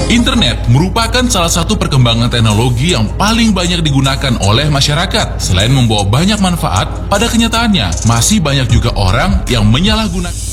Internet merupakan salah satu perkembangan teknologi yang paling banyak digunakan oleh masyarakat. Selain membawa banyak manfaat, pada kenyataannya masih banyak juga orang yang menyalahgunakan